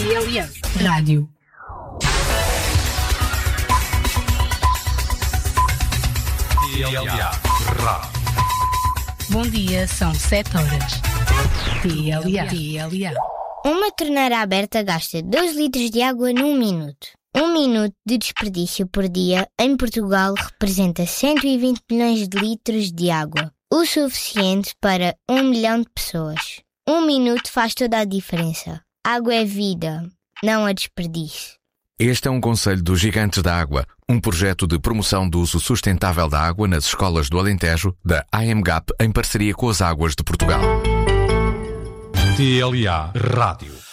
TLA Rádio. TLA Rádio. Bom dia, são 7 horas. TLA. Uma torneira aberta gasta 2 litros de água num minuto. 1 minuto de desperdício por dia em Portugal representa 120 milhões de litros de água. O suficiente para 1 milhão de pessoas. 1 minuto faz toda a diferença. Água é vida, não a desperdício. Este é um conselho dos Gigantes da Água, um projeto de promoção do uso sustentável da água nas escolas do Alentejo, da AMGAP, em parceria com as Águas de Portugal. TLA Rádio.